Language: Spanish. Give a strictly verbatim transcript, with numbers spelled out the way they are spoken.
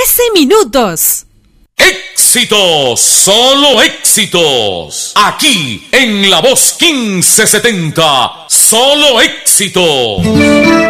trece minutos. Éxitos, solo éxitos. Aquí en La Voz quince setenta, solo éxitos.